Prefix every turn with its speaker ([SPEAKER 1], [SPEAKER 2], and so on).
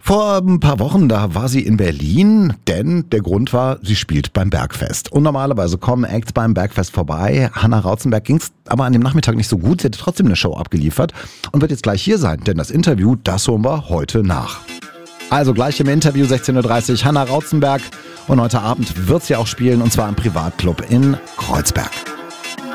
[SPEAKER 1] Vor ein paar Wochen, da war sie in Berlin, denn der Grund war, sie spielt beim Bergfest. Und normalerweise kommen Acts beim Bergfest vorbei. Hanna Rauzenberg ging es aber an dem Nachmittag nicht so gut. Sie hätte trotzdem eine Show abgeliefert und wird jetzt gleich hier sein, denn das Interview, das holen wir heute nach. Also gleich im Interview 16.30 Uhr Hanna Rauzenberg und heute Abend wird sie auch spielen und zwar im Privatclub in Kreuzberg.